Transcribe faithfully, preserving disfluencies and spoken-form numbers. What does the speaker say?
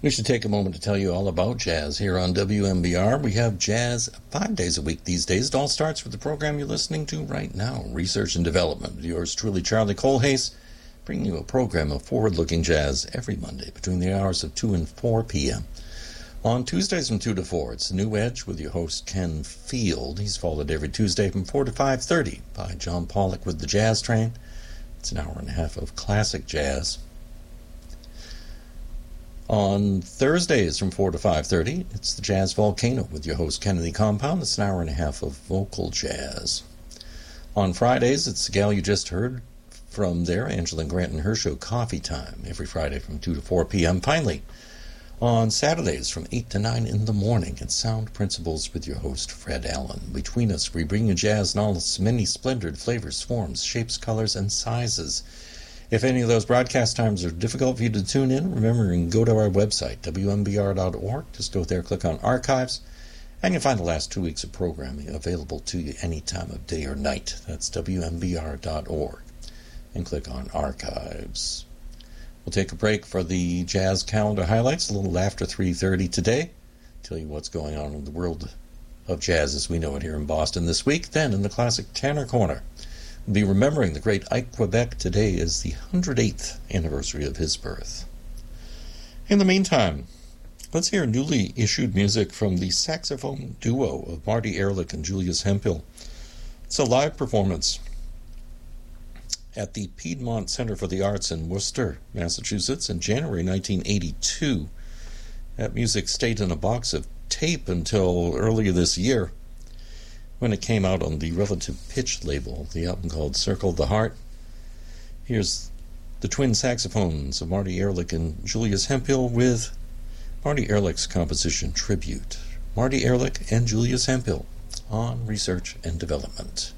We should take a moment to tell you all about jazz here on W M B R. We have jazz five days a week these days. It all starts with the program you're listening to right now, Research and Development. Yours truly, Charlie Colhase, bringing you a program of forward-looking jazz every Monday between the hours of two and four p.m. On Tuesdays from two to four, it's The New Edge with your host, Ken Field. He's followed every Tuesday from four to five thirty by John Pollock with the Jazz Train. It's an hour and a half of classic jazz. On Thursdays from four to five thirty, it's the Jazz Volcano with your host, Kennedy Compound. It's an hour and a half of vocal jazz. On Fridays, it's the gal you just heard from there, Angela Grant and her show, Coffee Time, every Friday from two to four p.m. Finally, on Saturdays from eight to nine in the morning, it's Sound Principles with your host, Fred Allen. Between us, we bring you jazz in all its many splendored flavors, forms, shapes, colors, and sizes. If any of those broadcast times are difficult for you to tune in, remember you can go to our website, W M B R dot org. Just go there, click on Archives, and you'll find the last two weeks of programming available to you any time of day or night. That's W M B R dot org. And click on Archives. We'll take a break for the jazz calendar highlights a little after three thirty today. Tell you what's going on in the world of jazz as we know it here in Boston this week. Then in the Classic Tanner Corner, we'll be remembering the great Ike Quebec. Today is the one hundred eighth anniversary of his birth. In the meantime, let's hear newly issued music from the saxophone duo of Marty Ehrlich and Julius Hemphill. It's a live performance at the Piedmont Center for the Arts in Worcester, Massachusetts, in January nineteen eighty-two. That music stayed in a box of tape until earlier this year, when it came out on the Relative Pitch label, the album called Circle the Heart. Here's the twin saxophones of Marty Ehrlich and Julius Hemphill with Marty Ehrlich's composition Tribute. Marty Ehrlich and Julius Hemphill on Research and Development.